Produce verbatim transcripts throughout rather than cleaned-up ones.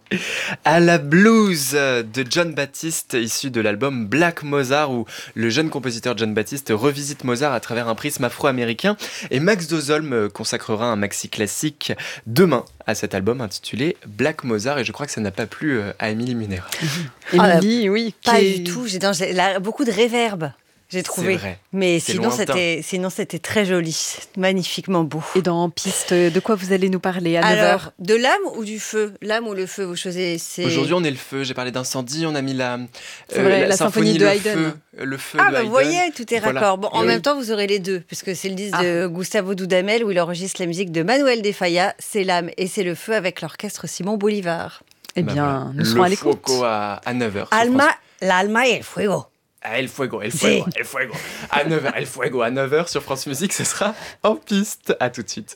À la blues de John Baptiste, issu de l'album Black Mozart, où le jeune compositeur John Baptiste revisite Mozart à travers un prisme afro-américain. Et Max Dozolm consacrera un maxi classique demain à cet album intitulé Black Mozart. Et je crois que ça n'a pas plu à Émilie Munera. Émilie, oui. Pas qui... du tout. J'ai, dans, j'ai là, beaucoup de réverb. J'ai trouvé. C'est vrai. Mais C'est sinon lointain. c'était, sinon, c'était très joli, magnifiquement beau. Et dans En Piste, de quoi vous allez nous parler à neuf heures? Alors, de l'âme ou du feu? L'âme ou le feu, vous choisissez. Aujourd'hui, on est le feu. J'ai parlé d'incendie. On a mis la, C'est vrai, la symphonie de le Haydn. Feu, le feu Ah, de bah Haydn. vous voyez, tout est Voilà. raccord. Bon, en Et même oui. temps, vous aurez les deux, puisque c'est le disque Ah. de Gustavo Dudamel où il enregistre la musique de Manuel de Falla, C'est l'âme et c'est le feu avec l'orchestre Simon Bolivar. Eh Bah bien, voilà. nous serons à Le l'écoute. Foco à, à neuf heures. sur Alma, France. l'alma et el fuego. Ah, El Fuego, El Fuego, El Fuego. À neuf heures, El Fuego, à neuf heures sur France Musique, ce sera En Piste. À tout de suite.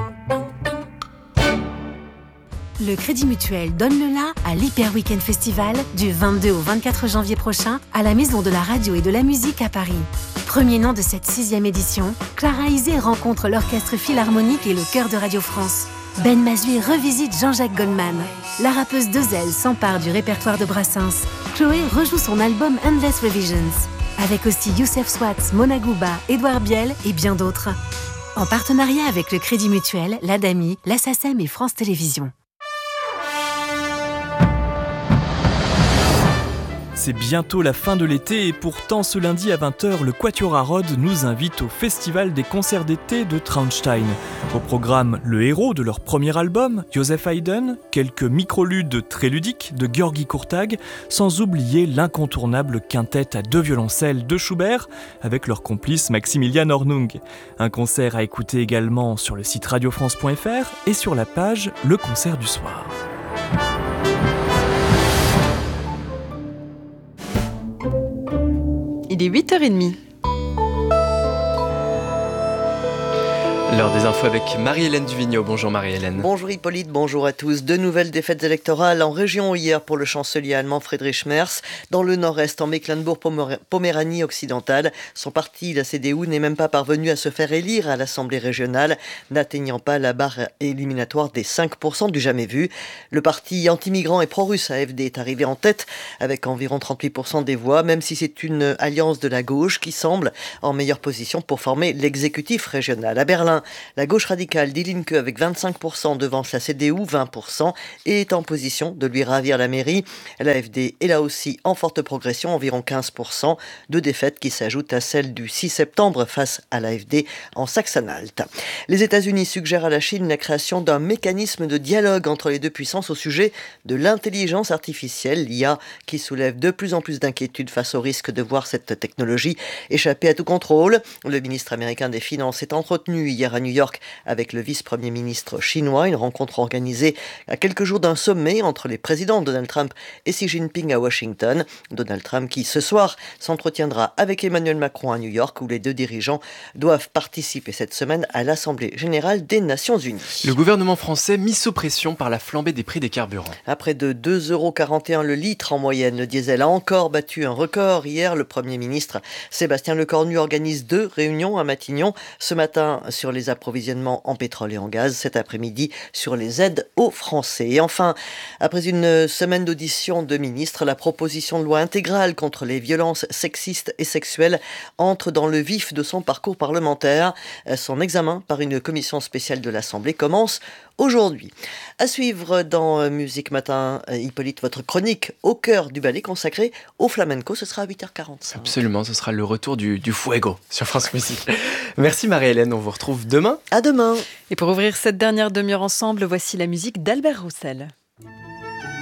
Le Crédit Mutuel donne le la à l'Hyper Weekend Festival du vingt-deux au vingt-quatre janvier prochain à la Maison de la Radio et de la Musique à Paris. Premier nom de cette sixième édition, Clara Isé rencontre l'Orchestre Philharmonique et le Chœur de Radio France. Ben Mazui revisite Jean-Jacques Goldman. La rappeuse Dezel s'empare du répertoire de Brassens. Chloé rejoue son album Endless Revisions. Avec aussi Youssef Swatz, Mona Gouba, Édouard Biel et bien d'autres. En partenariat avec le Crédit Mutuel, l'Adami, la SACEM et France Télévisions. C'est bientôt la fin de l'été et pourtant ce lundi à vingt heures, le Quatuor à Rhodes nous invite au Festival des concerts d'été de Traunstein. Au programme, le héros de leur premier album, Joseph Haydn, quelques microludes très ludiques de Georgi Kurtag, sans oublier l'incontournable quintette à deux violoncelles de Schubert avec leur complice Maximilian Hornung. Un concert à écouter également sur le site radio france point f r et sur la page Le Concert du Soir. Il est huit heures trente. L'heure des infos avec Marie-Hélène Duvigneau. Bonjour Marie-Hélène. Bonjour Hippolyte, bonjour à tous. De nouvelles défaites électorales en région hier pour le chancelier allemand Friedrich Merz. Dans le nord-est, en Mecklembourg-Poméranie occidentale, son parti, la C D U, n'est même pas parvenu à se faire élire à l'Assemblée régionale, n'atteignant pas la barre éliminatoire des cinq pour cent du jamais vu. Le parti anti-migrant et pro-russe A F D est arrivé en tête avec environ trente-huit pour cent des voix, même si c'est une alliance de la gauche qui semble en meilleure position pour former l'exécutif régional. À Berlin, la gauche radicale Die Linke avec vingt-cinq pour cent devance la C D U, vingt pour cent, et est en position de lui ravir la mairie. L'A F D est là aussi en forte progression, environ quinze pour cent, de défaites qui s'ajoutent à celle du six septembre face à l'A F D en Saxe-Anhalt. Les États-Unis suggèrent à la Chine la création d'un mécanisme de dialogue entre les deux puissances au sujet de l'intelligence artificielle, l'I A, qui soulève de plus en plus d'inquiétudes face au risque de voir cette technologie échapper à tout contrôle. Le ministre américain des Finances est entretenu hier à New York avec le vice-premier ministre chinois, une rencontre organisée à quelques jours d'un sommet entre les présidents Donald Trump et Xi Jinping à Washington. Donald Trump qui ce soir s'entretiendra avec Emmanuel Macron à New York où les deux dirigeants doivent participer cette semaine à l'Assemblée générale des Nations Unies. Le gouvernement français mis sous pression par la flambée des prix des carburants. À près de deux euros quarante et un le litre en moyenne, le diesel a encore battu un record. Hier, le Premier ministre Sébastien Lecornu organise deux réunions à Matignon. Ce matin sur les approvisionnements en pétrole et en gaz, cet après-midi sur les aides aux Français. Et enfin, après une semaine d'audition de ministres, la proposition de loi intégrale contre les violences sexistes et sexuelles entre dans le vif de son parcours parlementaire. Son examen par une commission spéciale de l'Assemblée commence aujourd'hui. À suivre dans Musique Matin, Hippolyte, votre chronique au cœur du ballet consacrée au flamenco, ce sera à huit heures quarante-cinq. Absolument, ce sera le retour du, du fuego sur France Musique. Merci Marie-Hélène, on vous retrouve demain. À demain. Et pour ouvrir cette dernière demi-heure ensemble, voici la musique d'Albert Roussel.